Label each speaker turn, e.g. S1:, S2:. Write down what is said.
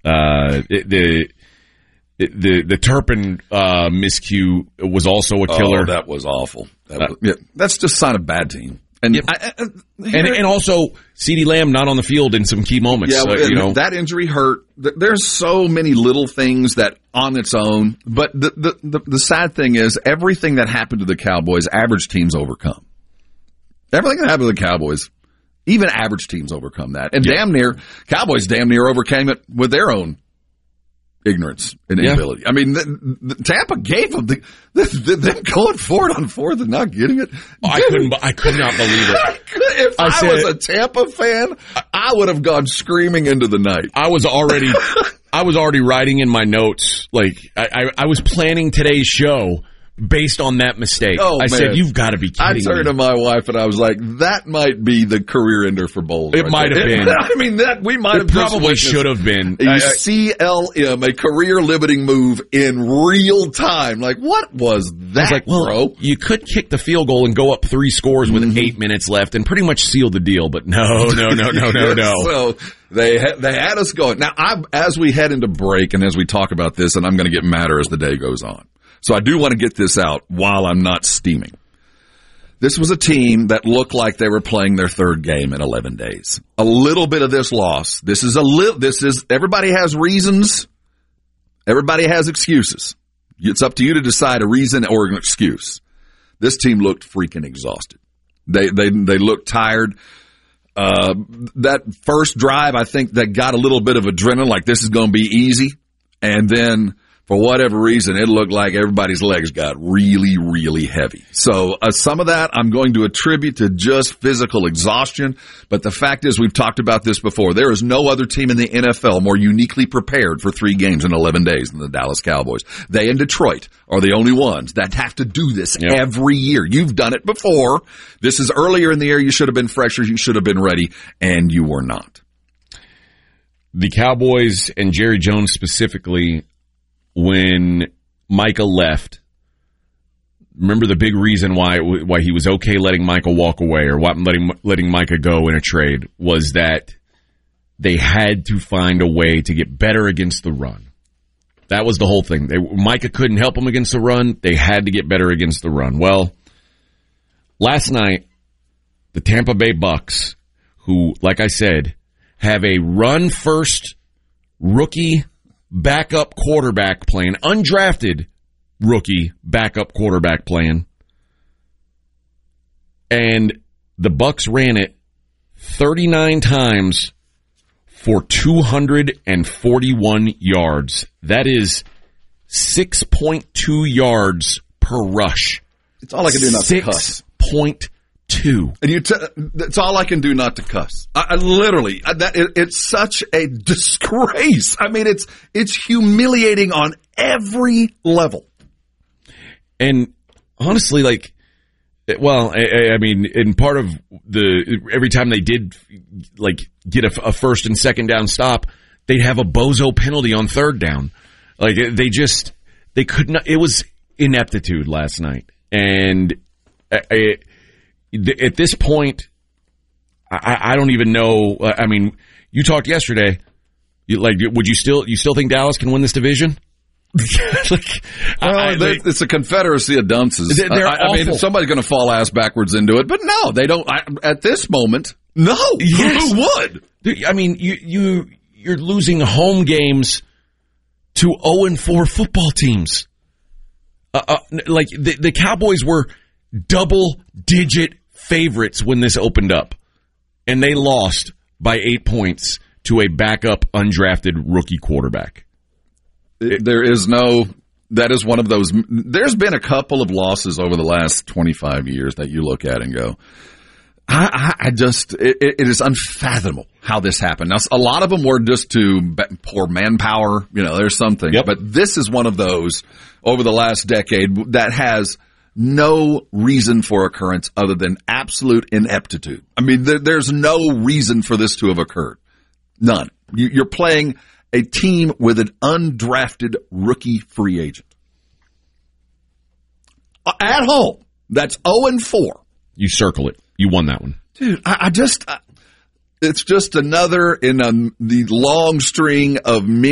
S1: The Turpin miscue was also a killer.
S2: Oh, that was awful. That's just a sign of bad team. And,
S1: yep. And also CeeDee Lamb not on the field in some key moments.
S2: Yeah, that injury hurt. There's so many little things that on its own. But the sad thing is everything that happened to the Cowboys, average teams overcome. Everything that happened to the Cowboys, even average teams overcome that. And Cowboys damn near overcame it with their own ignorance and inability. I mean, Tampa gave them them going forward on fourth and not getting it.
S1: I could not believe it.
S2: If I was a Tampa fan, I would have gone screaming into the night.
S1: I was already writing in my notes. Like I was planning today's show based on that mistake. I said, you've got to be kidding me.
S2: I turned to my wife and I was like, that might be the career ender for Bowles.
S1: It might have been.
S2: I mean, we might have
S1: probably should have been.
S2: A CLM, a career-limiting move in real time. Like, what was that, bro?
S1: You could kick the field goal and go up 3 scores with 8 minutes left and pretty much seal the deal, but no.
S2: So they had us going. Now, as we head into break and as we talk about this, and I'm going to get madder as the day goes on. So I do want to get this out while I'm not steaming. This was a team that looked like they were playing their third game in 11 days. A little bit of this loss. Everybody has reasons. Everybody has excuses. It's up to you to decide a reason or an excuse. This team looked freaking exhausted. They looked tired. That first drive, I think that got a little bit of adrenaline, like this is going to be easy. And then for whatever reason, it looked like everybody's legs got really, really heavy. So some of that I'm going to attribute to just physical exhaustion. But the fact is, we've talked about this before. There is no other team in the NFL more uniquely prepared for 3 games in 11 days than the Dallas Cowboys. They and Detroit are the only ones that have to do this every year. You've done it before. This is earlier in the year. You should have been fresher. You should have been ready, and you were not.
S1: The Cowboys and Jerry Jones specifically, when Micah left, remember the big reason why he was okay letting Micah walk away or letting Micah go in a trade was that they had to find a way to get better against the run. That was the whole thing. Micah couldn't help them against the run. They had to get better against the run. Well, last night, the Tampa Bay Bucks, who, like I said, have a run-first rookie backup quarterback plan, undrafted rookie backup quarterback plan, and the Bucks ran it 39 times for 241 yards. That is 6.2 yards per rush.
S2: It's all I can do not to cuss.
S1: 6.2.
S2: And it's all I can do not to cuss. It's such a disgrace. I mean, it's humiliating on every level.
S1: And honestly, I mean, in part of every time they did get a first and second down stop, they'd have a bozo penalty on third down. They could not. It was ineptitude last night, and at this point, I don't even know. I mean, you talked yesterday. Would you still think Dallas can win this division?
S2: It's a confederacy of dunces.
S1: I
S2: mean, somebody's going to fall ass backwards into it, but no, they don't. At this moment, no.
S1: Yes.
S2: Who would?
S1: I mean, you're losing home games to 0-4 football teams. The Cowboys were double-digit favorites when this opened up, and they lost by 8 points to a backup undrafted rookie quarterback.
S2: That is one of those. There's been a couple of losses over the last 25 years that you look at and go, it is unfathomable how this happened. Now, a lot of them were just to poor manpower. There's something.
S1: Yep.
S2: But this is one of those over the last decade that has no reason for occurrence other than absolute ineptitude. I mean, there's no reason for this to have occurred. None. You're playing a team with an undrafted rookie free agent. At home. That's 0-4.
S1: You circle it. You won that one.
S2: Dude, it's just another in the long string of